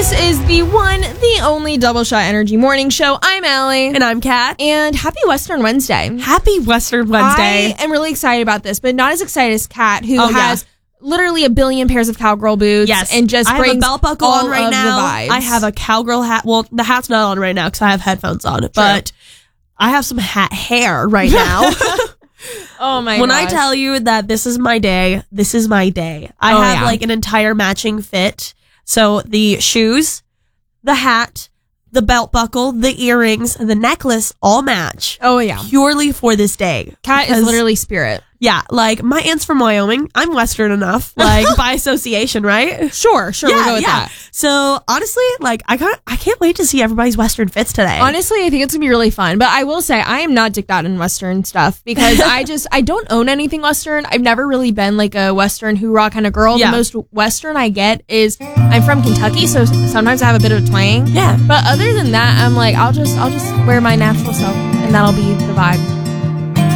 This is the one, the only Double Shot Energy Morning Show. I'm Allie. And I'm Kat. And happy Western Wednesday. Happy Western Wednesday. I am really excited about this, but not as excited as Kat, who has literally a billion pairs of cowgirl boots. Yes. And just brings I have a belt buckle all on right of now. the vibes. I have a cowgirl hat. Well, the hat's not on right now because I have headphones on. But I have some hat hair right now. Oh my god. When I tell you that this is my day, this is my day. I have like an entire matching fit. So the shoes, the hat, the belt buckle, the earrings, and the necklace all match. Oh yeah. Purely for this day. Kat is literally spirit. Yeah, like my aunt's from Wyoming. I'm Western enough, like by association, right? Sure, we'll go with that. So honestly, like I can't wait to see everybody's Western fits today. Honestly, I think it's gonna be really fun. But I will say I am not dicked out in Western stuff because I don't own anything Western. I've never really been like a Western hoorah kind of girl. Yeah. The most Western I get is I'm from Kentucky, so sometimes I have a bit of twang. Yeah. But other than that, I'm like I'll just wear my natural self and that'll be the vibe.